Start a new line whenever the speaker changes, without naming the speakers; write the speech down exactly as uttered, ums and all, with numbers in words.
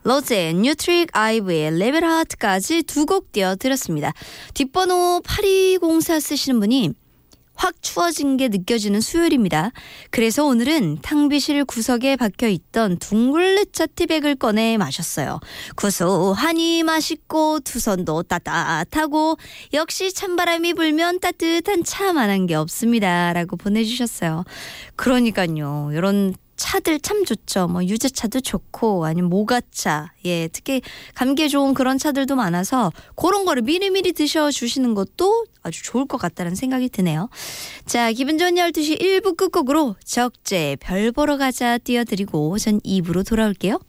로제, 뉴트릭 아이브의 레벨 하트까지 두 곡 띄워드렸습니다. 뒷번호 팔이공사 쓰시는 분이 확 추워진 게 느껴지는 수요일입니다. 그래서 오늘은 탕비실 구석에 박혀있던 둥글레차 티백을 꺼내 마셨어요. 구수하니 맛있고 두 손도 따뜻하고 역시 찬바람이 불면 따뜻한 차만한 게 없습니다. 라고 보내주셨어요. 그러니까요. 이런 차들 참 좋죠. 뭐 유자차도 좋고 아니면 모가차, 예, 특히 감기에 좋은 그런 차들도 많아서 그런 거를 미리미리 드셔주시는 것도 아주 좋을 것 같다는 생각이 드네요. 자, 기분 좋은 열두 시 일 부 끝곡으로 적재 별 보러 가자 띄워드리고 전 이 부로 돌아올게요.